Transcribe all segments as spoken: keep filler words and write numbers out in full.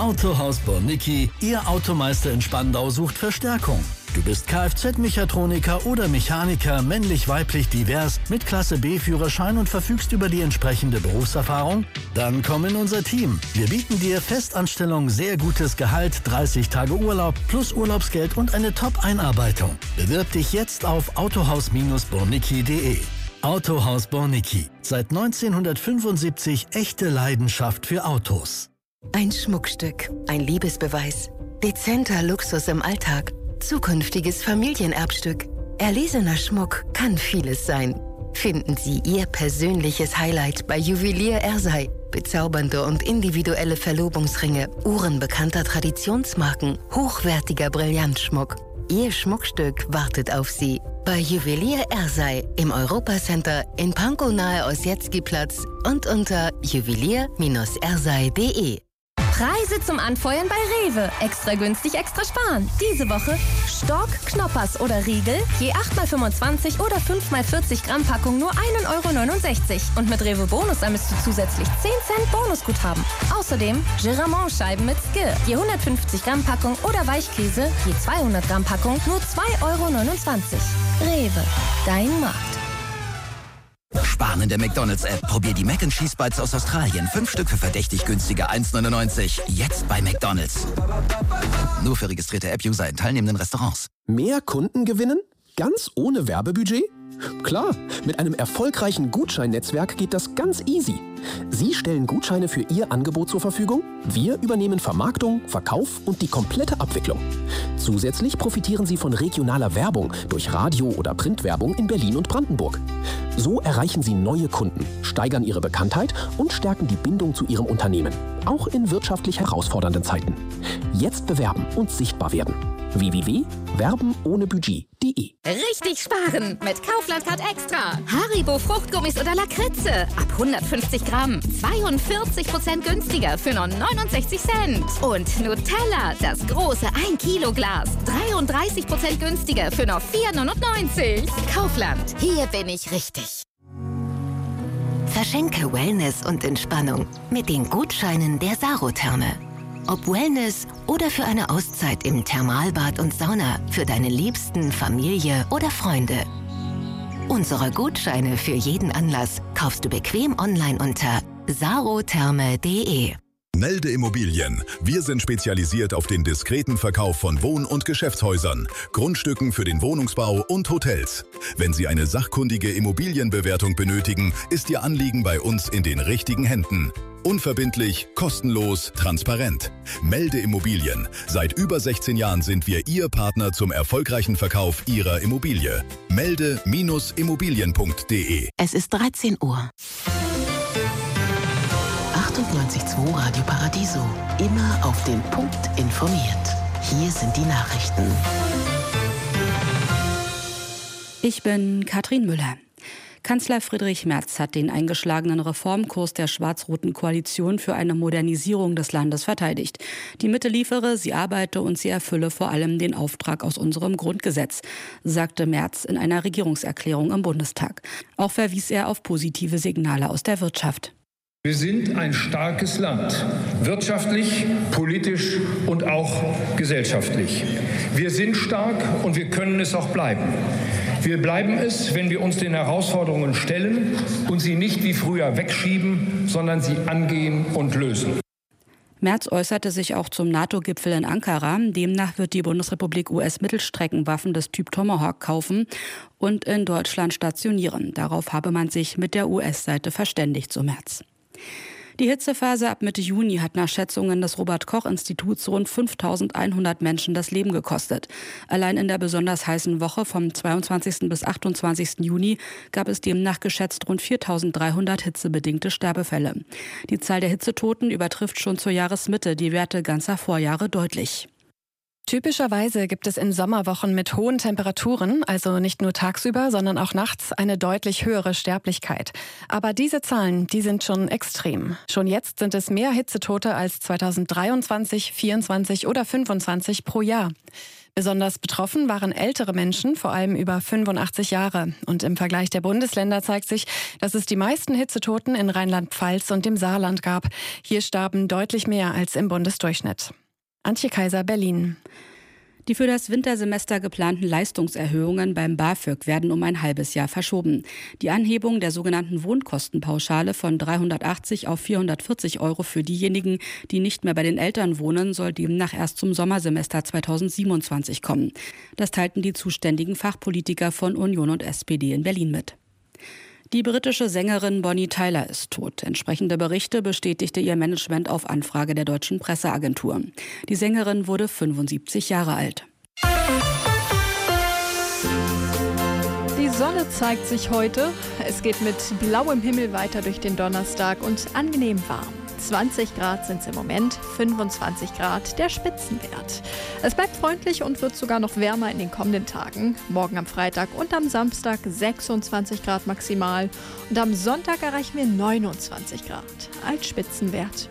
Autohaus Bornicki, Ihr Automeister in Spandau sucht Verstärkung. Du bist Kfz-Mechatroniker oder Mechaniker, männlich-weiblich divers, mit Klasse B-Führerschein und verfügst über die entsprechende Berufserfahrung? Dann komm in unser Team. Wir bieten dir Festanstellung, sehr gutes Gehalt, dreißig Tage Urlaub plus Urlaubsgeld und eine Top-Einarbeitung. Bewirb dich jetzt auf autohaus Bornicki punkt de. Autohaus Bornicki. Seit neunzehnhundertfünfundsiebzig echte Leidenschaft für Autos. Ein Schmuckstück, ein Liebesbeweis, dezenter Luxus im Alltag, zukünftiges Familienerbstück. Erlesener Schmuck kann vieles sein. Finden Sie Ihr persönliches Highlight bei Juwelier Ersey. Bezaubernde und individuelle Verlobungsringe, Uhren bekannter Traditionsmarken, hochwertiger Brillantschmuck. Ihr Schmuckstück wartet auf Sie bei Juwelier Ersey im Europacenter in Pankow nahe Ossietzky-Platz und unter juwelier Bindestrich ersey punkt de. Preise zum Anfeuern bei Rewe. Extra günstig, extra sparen. Diese Woche Stork, Knoppers oder Riegel, je acht mal fünfundzwanzig oder fünf mal vierzig Gramm Packung nur ein Euro neunundsechzig. Und mit Rewe Bonus ermisst du zusätzlich zehn Cent Bonusguthaben. Außerdem Giramont-Scheiben mit Skill, je hundertfünfzig Gramm Packung oder Weichkäse, je zweihundert Gramm Packung nur zwei Euro neunundzwanzig. Rewe, dein Markt. Sparen in der McDonalds-App. Probier die Mac and Cheese Bites aus Australien. Fünf Stück für verdächtig günstige eins neunundneunzig. Jetzt bei McDonalds. Nur für registrierte App-User in teilnehmenden Restaurants. Mehr Kunden gewinnen? Ganz ohne Werbebudget? Klar, mit einem erfolgreichen Gutscheinnetzwerk geht das ganz easy. Sie stellen Gutscheine für Ihr Angebot zur Verfügung, wir übernehmen Vermarktung, Verkauf und die komplette Abwicklung. Zusätzlich profitieren Sie von regionaler Werbung durch Radio- oder Printwerbung in Berlin und Brandenburg. So erreichen Sie neue Kunden, steigern Ihre Bekanntheit und stärken die Bindung zu Ihrem Unternehmen, auch in wirtschaftlich herausfordernden Zeiten. Jetzt bewerben und sichtbar werden. w w w punkt werben ohne budget punkt de. Richtig sparen mit Kaufland Card Extra. Haribo Fruchtgummis oder Lakritze ab hundertfünfzig Gramm. zweiundvierzig Prozent günstiger für nur neunundsechzig Cent. Und Nutella, das große ein Kilo Glas. dreiunddreißig Prozent günstiger für nur vier neunundneunzig. Kaufland, hier bin ich richtig. Verschenke Wellness und Entspannung mit den Gutscheinen der Sarotherme. Ob Wellness oder für eine Auszeit im Thermalbad und Sauna für deine Liebsten, Familie oder Freunde. Unsere Gutscheine für jeden Anlass kaufst du bequem online unter sarotherme punkt de. Melde Immobilien. Wir sind spezialisiert auf den diskreten Verkauf von Wohn- und Geschäftshäusern, Grundstücken für den Wohnungsbau und Hotels. Wenn Sie eine sachkundige Immobilienbewertung benötigen, ist Ihr Anliegen bei uns in den richtigen Händen. Unverbindlich, kostenlos, transparent. Melde Immobilien. Seit über sechzehn Jahren sind wir Ihr Partner zum erfolgreichen Verkauf Ihrer Immobilie. Melde Immobilien punkt de. Es ist dreizehn Uhr. achtundneunzig Komma zwei Radio Paradiso. Immer auf den Punkt informiert. Hier sind die Nachrichten. Ich bin Katrin Müller. Kanzler Friedrich Merz hat den eingeschlagenen Reformkurs der schwarz-roten Koalition für eine Modernisierung des Landes verteidigt. Die Mitte liefere, sie arbeite und sie erfülle vor allem den Auftrag aus unserem Grundgesetz, sagte Merz in einer Regierungserklärung im Bundestag. Auch verwies er auf positive Signale aus der Wirtschaft. Wir sind ein starkes Land, wirtschaftlich, politisch und auch gesellschaftlich. Wir sind stark und wir können es auch bleiben. Wir bleiben es, wenn wir uns den Herausforderungen stellen und sie nicht wie früher wegschieben, sondern sie angehen und lösen. Merz äußerte sich auch zum NATO-Gipfel in Ankara. Demnach wird die Bundesrepublik U S-Mittelstreckenwaffen des Typ Tomahawk kaufen und in Deutschland stationieren. Darauf habe man sich mit der U S-Seite verständigt, so Merz. Die Hitzephase ab Mitte Juni hat nach Schätzungen des Robert-Koch-Instituts rund fünftausendeinhundert Menschen das Leben gekostet. Allein in der besonders heißen Woche vom zweiundzwanzigsten bis achtundzwanzigsten Juni gab es demnach geschätzt rund viertausenddreihundert hitzebedingte Sterbefälle. Die Zahl der Hitzetoten übertrifft schon zur Jahresmitte die Werte ganzer Vorjahre deutlich. Typischerweise gibt es in Sommerwochen mit hohen Temperaturen, also nicht nur tagsüber, sondern auch nachts, eine deutlich höhere Sterblichkeit. Aber diese Zahlen, die sind schon extrem. Schon jetzt sind es mehr Hitzetote als zweitausenddreiundzwanzig, vierundzwanzig oder fünfundzwanzig pro Jahr. Besonders betroffen waren ältere Menschen, vor allem über fünfundachtzig Jahre. Und im Vergleich der Bundesländer zeigt sich, dass es die meisten Hitzetoten in Rheinland-Pfalz und dem Saarland gab. Hier starben deutlich mehr als im Bundesdurchschnitt. Antje Kaiser, Berlin. Die für das Wintersemester geplanten Leistungserhöhungen beim BAföG werden um ein halbes Jahr verschoben. Die Anhebung der sogenannten Wohnkostenpauschale von dreihundertachtzig auf vierhundertvierzig Euro für diejenigen, die nicht mehr bei den Eltern wohnen, soll demnach erst zum Sommersemester zweitausendsiebenundzwanzig kommen. Das teilten die zuständigen Fachpolitiker von Union und S P D in Berlin mit. Die britische Sängerin Bonnie Tyler ist tot. Entsprechende Berichte bestätigte ihr Management auf Anfrage der deutschen Presseagentur. Die Sängerin wurde fünfundsiebzig Jahre alt. Die Sonne zeigt sich heute. Es geht mit blauem Himmel weiter durch den Donnerstag und angenehm warm. zwanzig Grad sind es im Moment, fünfundzwanzig Grad der Spitzenwert. Es bleibt freundlich und wird sogar noch wärmer in den kommenden Tagen. Morgen am Freitag und am Samstag sechsundzwanzig Grad maximal und am Sonntag erreichen wir neunundzwanzig Grad als Spitzenwert.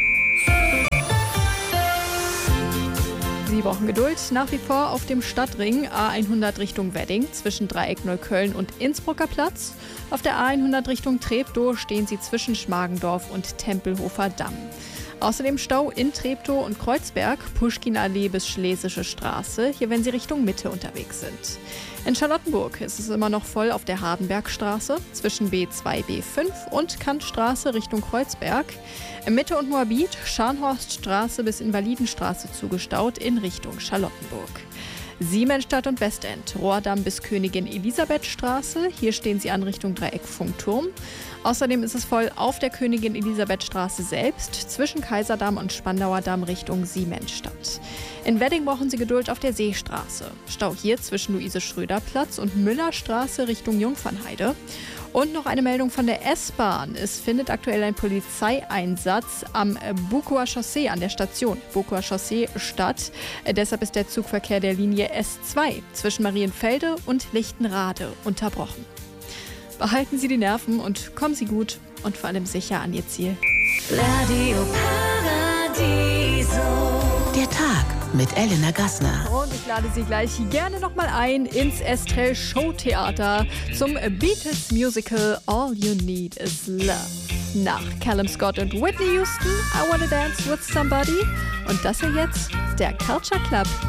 Sie brauchen Geduld. Nach wie vor auf dem Stadtring A hundert Richtung Wedding zwischen Dreieck Neukölln und Innsbrucker Platz. Auf der A hundert Richtung Treptow stehen Sie zwischen Schmargendorf und Tempelhofer Damm. Außerdem Stau in Treptow und Kreuzberg, Puschkinallee bis Schlesische Straße, hier wenn Sie Richtung Mitte unterwegs sind. In Charlottenburg ist es immer noch voll auf der Hardenbergstraße zwischen B zwei, B fünf und Kantstraße Richtung Kreuzberg. In Mitte und Moabit Scharnhorststraße bis Invalidenstraße zugestaut in Richtung Charlottenburg. Siemensstadt und Westend, Rohrdamm bis Königin Elisabethstraße. Hier stehen Sie an Richtung Dreieck Funkturm. Außerdem ist es voll auf der Königin Elisabethstraße selbst, zwischen Kaiserdamm und Spandauer Damm Richtung Siemensstadt. In Wedding brauchen Sie Geduld auf der Seestraße. Stau hier zwischen Luise-Schröder-Platz und Müllerstraße Richtung Jungfernheide. Und noch eine Meldung von der S-Bahn. Es findet aktuell ein Polizeieinsatz am Bukower Chaussee an der Station Bukower Chaussee statt. Deshalb ist der Zugverkehr der Linie S zwei zwischen Marienfelde und Lichtenrade unterbrochen. Behalten Sie die Nerven und kommen Sie gut und vor allem sicher an Ihr Ziel. Radio Paradiso. Der Tag mit Elena Gassner. Und ich lade Sie gleich gerne nochmal ein ins Estrell Showtheater zum Beatles Musical All You Need Is Love. Nach Callum Scott und Whitney Houston, I Wanna Dance With Somebody. Und das hier jetzt, der Culture Club